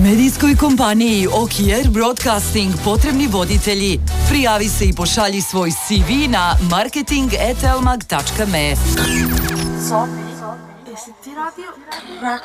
Medijskoj kompaniji Okier Broadcasting potrebni voditelji. Prijavi se i pošalji svoj CV na marketing@elmag.me. Sofi, jesi ti radio?